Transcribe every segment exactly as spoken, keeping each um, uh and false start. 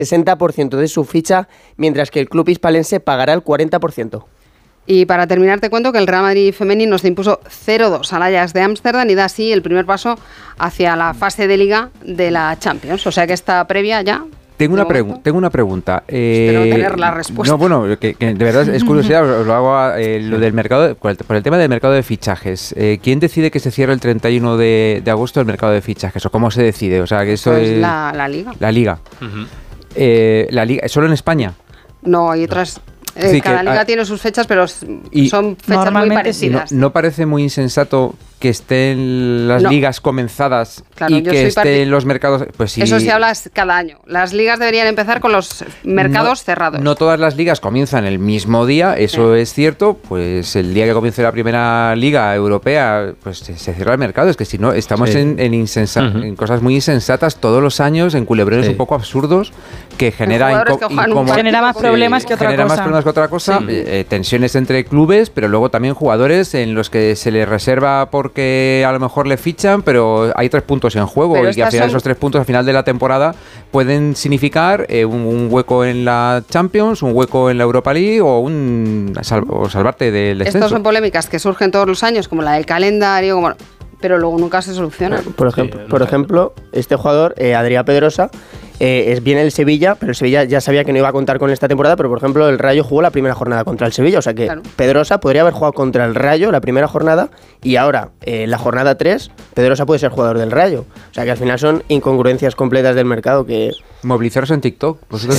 sesenta por ciento de su ficha, mientras que el club hispalense pagará el cuarenta por ciento. Y para terminar te cuento que el Real Madrid femenino se impuso cero dos al Ajax de Ámsterdam y da así el primer paso hacia la fase de liga de la Champions. O sea que esta previa ya... Tengo una, pregu- tengo una pregunta. Eh, Espero tener la respuesta. No, bueno, que, que de verdad es curiosidad, os lo hago eh, lo del mercado, por el, por el tema del mercado de fichajes. Eh, ¿Quién decide que se cierre el treinta y uno de, de agosto el mercado de fichajes? ¿O cómo se decide? O sea, que eso pues es... La, la liga. La liga. Uh-huh. eh, la liga. ¿Solo en España? No, hay otras... Eh, sí, cada que, liga ah, tiene sus fechas, pero son fechas muy parecidas. No, ¿No parece muy insensato que estén las no. ligas comenzadas claro, y que estén partic- los mercados? Pues sí. Eso se habla cada año. Las ligas deberían empezar con los mercados no, cerrados. No todas las ligas comienzan el mismo día, eso sí. es cierto. Pues el día que comience la primera liga europea, pues se, se cierra el mercado. Es que si no, estamos sí. en, en, insensa- uh-huh. en cosas muy insensatas todos los años, en culebrones sí. un poco absurdos que genera inco- que incom- genera más problemas que otra genera cosa. más problemas que otra cosa. Sí. Eh, tensiones entre clubes, pero luego también jugadores en los que se les reserva porque a lo mejor le fichan, pero hay tres puntos en juego pero y que al final son... esos tres puntos al final de la temporada pueden significar eh, un, un hueco en la Champions, un hueco en la Europa League o un sal- o salvarte del descenso. Estas son polémicas que surgen todos los años, como la del calendario, como... pero luego nunca se solucionan. Por ejemplo, sí, por ejemplo este jugador, eh, Adrián Pedrosa, eh, es bien el Sevilla, pero el Sevilla ya sabía que no iba a contar con esta temporada, pero por ejemplo el Rayo jugó la primera jornada contra el Sevilla, o sea que claro. Pedrosa podría haber jugado contra el Rayo la primera jornada y ahora, eh, la jornada tres, Pedrosa puede ser jugador del Rayo. O sea que al final son incongruencias completas del mercado que... Movilizaros en TikTok. Vosotros...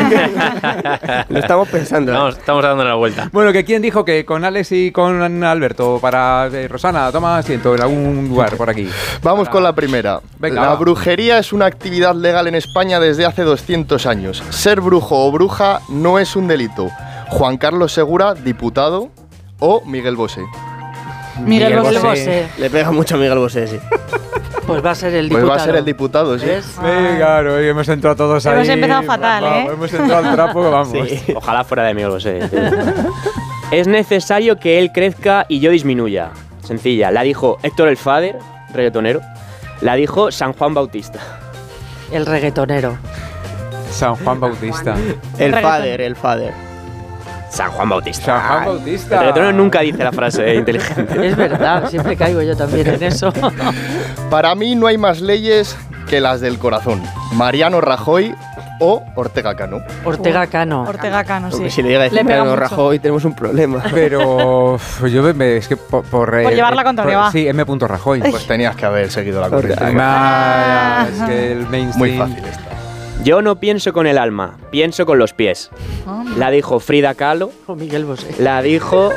Lo estamos pensando. Estamos, estamos dando la vuelta. Bueno, que quién dijo que con Alex y con Alberto para eh, Rosana, toma asiento en algún lugar por aquí. Vamos para... con la primera. Venga, la va. brujería es una actividad legal en España desde hace doscientos años. Ser brujo o bruja no es un delito. Juan Carlos Segura, diputado, o Miguel Bosé. Miguel, Miguel Bosé. Bosé. Le pega mucho a Miguel Bosé, sí. Pues va a ser el diputado. Pues va a ser el diputado, sí. Sí, claro, hemos entrado todos ahí. Hemos empezado fatal, vamos, ¿eh? Hemos entrado al trapo, vamos. Sí. Ojalá fuera de Miguel Bosé. Es necesario que él crezca y yo disminuya. Sencilla. La dijo Héctor el Father, reggaetonero. La dijo San Juan Bautista. El reggaetonero. San Juan Bautista. El Father, el Father. San Juan Bautista. San Juan Bautista. El reggaetonero nunca dice la frase inteligente. Es verdad, siempre caigo yo también en eso. Para mí no hay más leyes que las del corazón. Mariano Rajoy o Ortega Cano. Ortega Cano. Ortega Cano, sí. Porque si le llega a decir Mariano Rajoy tenemos un problema. Pero yo me, es que por... Por, por eh, llevar la contraria va. Sí, M. Rajoy. Pues tenías que haber seguido la corriente. Ah, es que el mainstream... Muy fácil está. Yo no pienso con el alma, pienso con los pies. Oh. La dijo Frida Kahlo. O Miguel Bosé. La dijo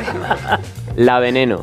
La Veneno.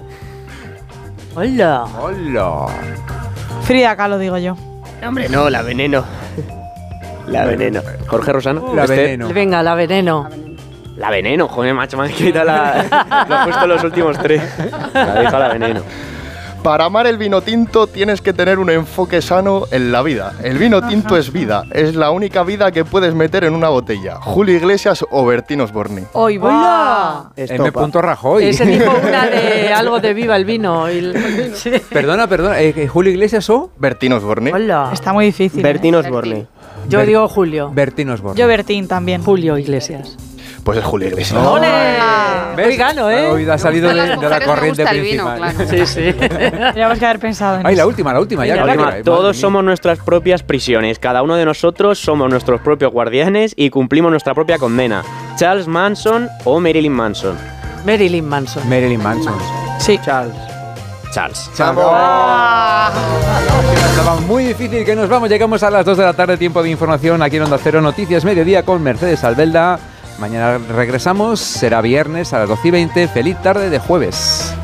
Hola. Hola. Frida Kahlo, digo yo. No, hombre, no, La Veneno. La Veneno. Jorge Rosano. La Veneno. Venga, La Veneno. La Veneno, joder, macho, me han quitado la... Lo he puesto los últimos tres. La dijo La Veneno. Para amar el vino tinto tienes que tener un enfoque sano en la vida. El vino tinto es vida, es la única vida que puedes meter en una botella. Julio Iglesias o Bertín Osborne. ¡Hoy va! M. Rajoy. Ese dijo una de algo de viva el vino. Y el... sí. Perdona, perdona, eh, ¿Julio Iglesias o? Bertín Osborne. Hola. Está muy difícil. Bertín ¿eh? Osborne. Yo Ber- digo Julio. Bertín Osborne. Yo Bertín también. Julio Iglesias. Pues es Julio Iglesias. ¡Ole! Hoy gano, ¿eh? Hoy ha salido de, de la corriente gusta principal. El vino, claro. Sí, sí. Teníamos que haber pensado en Ay, eso. la última, la última ya. La la última. última. Todos somos nuestras propias prisiones. Cada uno de nosotros somos nuestros propios guardianes y cumplimos nuestra propia condena. Charles Manson o Marilyn Manson. Marilyn Manson. Marilyn Manson. Sí. Charles. Charles. ¡Vamos! Estaba muy difícil que nos vamos. Llegamos a las dos de la tarde, tiempo de información aquí en Onda Cero Noticias Mediodía con Mercedes Albelda. Mañana regresamos, será viernes a las doce y veinte. Feliz tarde de jueves.